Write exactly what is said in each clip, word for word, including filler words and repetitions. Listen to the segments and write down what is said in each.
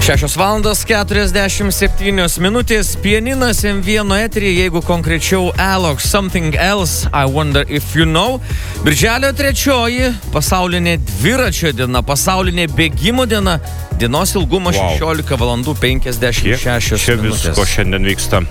šešios valandos keturiasdešimt septynios minutės. Pianinas M vieno eteryje, jeigu konkrečiau Alok Something Else, I Wonder If You Know. Birželio trečioji pasaulinė dviračio diena, pasaulinė bėgimo diena. Dienos ilgumo wow. šešiolika valandų penkiasdešimt šešios Čia minutės. visko šiandien vyksta.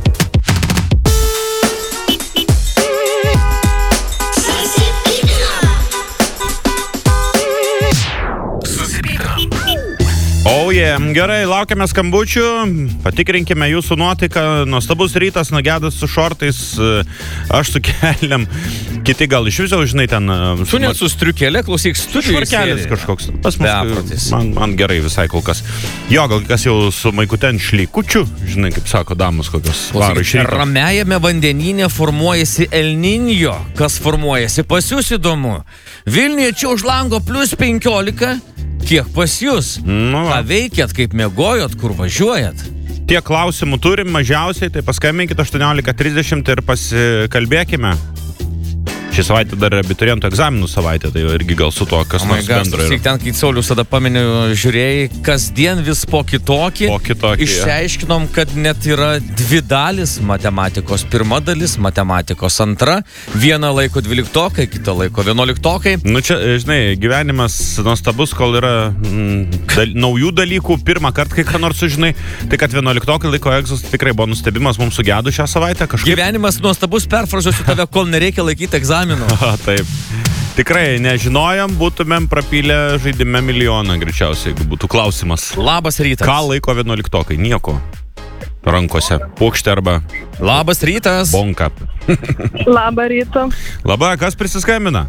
O, yeah. Gerai, laukiame skambučių, patikrinkime jūsų nuotaiką. Nuostabus rytas, nugedas su šortais, aš su keliam, kiti gal iš viso, žinai, ten... Tu net su striukėlė, klausyk, studijų švarkelis kažkoks. Pas mus, man, man gerai visai kol kas. Jo, gal kas jau su maikuten šlykučiu, žinai, kaip sako damos kokios varo iš ryto. Ramiajame vandenyne formuojasi El Niño. Kas formuojasi? Pas jūs įdomu. Vilniuje čia už lango plus penkiolika. Kiek pas jūs? Nu, ką veikėt, kaip mėgojot, kur važiuojat? Tiek klausimų turim mažiausiai, tai paskambinkit aštuoniolika trisdešimt ir pasikalbėkime. Šį savaitę dar abiturientų egzaminų savaitė, tai irgi gal su to, kas nors bendro yra. Ten, kai Saulius tada paminiu, žiūrėjai, kasdien vis po kitokį. Po kitokį, išsiaiškinom, kad net yra dvi dalis matematikos. Pirma dalis matematikos, antra. Vieną laiko dvyliktokai, kitą laiko vienuoliktokai. Nu čia, žinai, gyvenimas nuostabus, kol yra mm, dal, naujų dalykų. Pirmą kartą, kai ką nors sužinai, tai kad vienuoliktokai laiko egzus tikrai buvo nustebimas mums sugedu šią savaitę. Kažkaip... Gyvenimas nuostabus, perfrazuosiu tave, kol nereikia laikyti egzaminų. Aha, taip. Tikrai nežinojom, būtumėm prapylę žaidime milijoną greičiausiai, jeigu būtų klausimas. Labas rytas. Ką laiko vienuoliktokai? Nieko. Rankose. Puokštė arba... Labas rytas. Bonka. Labą rytą. Labą, kas prisiskambina?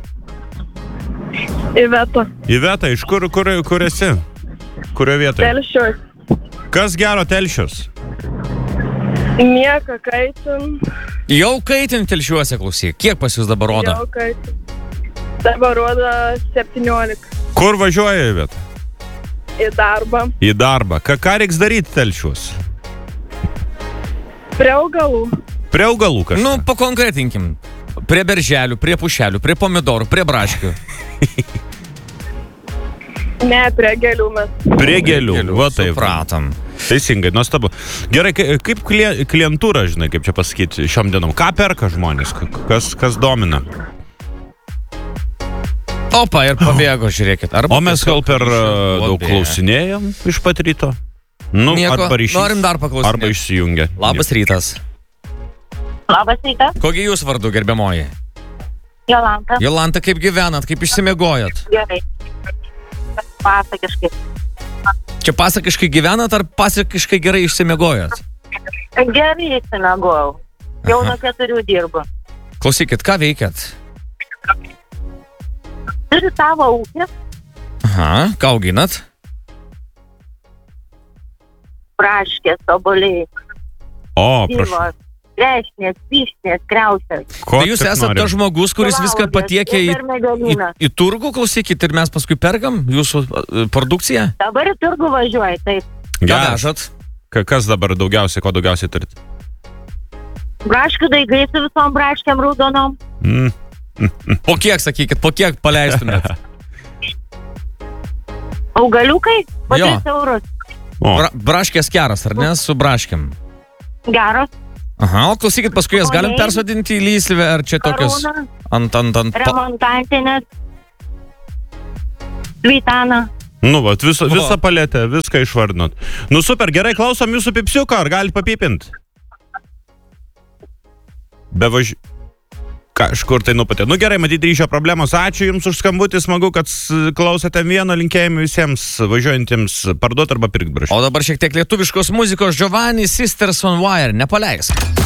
Iveta. Iveta, iš kur, kur, kur esi? Kurio vietoje? Telšius. Kas gero Telšius? Nieko, kaitin. Jau kaitin Telšiuose, klausyk. Kiek pas jūs dabar rodo? Jau kaitin. Dabar rodo septyniolika. Kur važiuoja Iveta? Į darbą. Į darbą. Ką, ką reiks daryti Telšiuos? Prie augalų. Prie augalų kažką? Nu, pakonkretinkim. Prie berželių, prie pušelių, prie pomidorų, prie braškių. Ne, prie gėlių mes. Prie gėlių, gėlių va taip. Supratom. Teisingai, nuostabu. Gerai, kaip klientūra, žinai, kaip čia pasakyti, šiom dienom? Ką perka žmonės? Kas, kas domina? Opa, ir pabėgo, žiūrėkit. Arba o mes gal per daug klausinėjom iš pat ryto? Nu, nieko, ryšys, norim dar paklausinėti. Arba išsijungia. Labas rytas. Labas rytas. Kogi jūs vardu, gerbiamoji? Jolanta. Jolanta, kaip gyvenat, kaip išsimiegojat? Gerai. Pasakiškai. Čia pasakiškai gyvenat ar pasakiškai gerai išsimiegojat? Gerai išsimiegojau. Jau nuo keturių dirbu. Klausykit, ką veikiat? Turiu savo ūkį. Aha, ką auginat? Braškės, obuoliai. O, prašau. Trešnės, vyšnės, kriaušės. Tai jūs esate tas žmogus, kuris viską patiekia į, į, į turgų, klausykit, ir mes paskui perkam jūsų produkciją? Dabar į turgų važiuoji, taip. Ką vežat? Kas dabar daugiausiai, ko daugiausiai turit? Braškių daigai su visom braškiam raudonom. Mm. Po kiek, sakykit, po kiek paleistumėt? Augaliukai? Po tris eurus. Bra, braškės keras, ar ne? Su braškiam. Geros. Aha, o klausykit, paskui jas galim persodinti į lyslivę, ar čia tokios ant, ant, ant... Remontantinės. Svytana. Nu, vat, viso, visą paletę, viską išvardinot. Nu, super, gerai, klausom jūsų pipsiuką, ar galit papipint? Bevaž... Kažkur tai nupatė. Nu, gerai, matyti ryšio problemos. Ačiū jums už skambutį, smagu, kad klausėte vieno, linkėjimų visiems važiuojantiems parduoti arba pirkti braškių. O dabar šiek tiek lietuviškos muzikos. Giovanni, Sisters on Wire, nepaleisk.